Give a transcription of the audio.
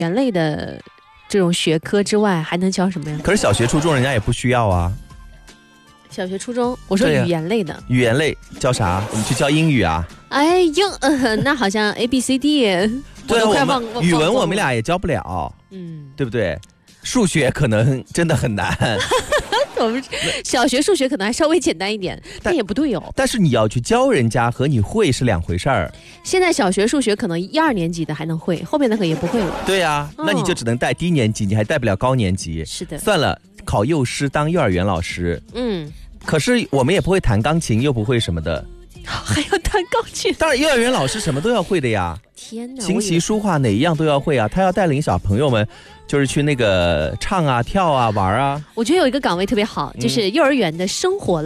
言类的这种学科之外，还能教什么呀？ 可是小学初中人家也不需要啊。 小学初中，我说语言类的。 语言类教啥？我们去教英语啊？ 哎呦，那好像 ABCD。 对啊，我们语文我们俩也教不了，对不对？数学可能真的很难。 我们小学数学可能还稍微简单一点，但也不对哦。 但是你要去教人家和你会是两回事儿。 现在小学数学可能1、2年级的还能会，后面的可也不会了。 对呀，那你就只能带低年级，你还带不了高年级。 是的。 算了，考幼师当幼儿园老师。可是我们也不会弹钢琴，又不会什么的。 还要弹钢琴？ 当然，幼儿园老师什么都要会的呀。 天哪！ 琴棋书画哪一样都要会啊。他要带领小朋友们，就是去那个唱啊、跳啊、玩啊。 我觉得有一个岗位特别好，就是幼儿园的生活